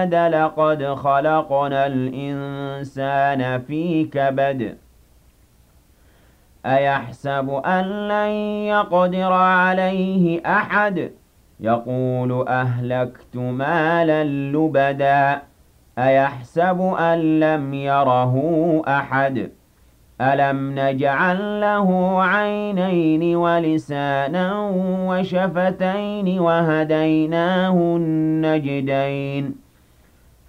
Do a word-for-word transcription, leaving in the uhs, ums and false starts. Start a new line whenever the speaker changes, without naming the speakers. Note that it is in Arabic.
لقد خلقنا الإنسان في كبد أيحسب أن لن يقدر عليه أحد يقول أهلكت مالا لبدا أيحسب أن لم يره أحد ألم نجعل له عينين ولسانا وشفتين وهديناه النجدين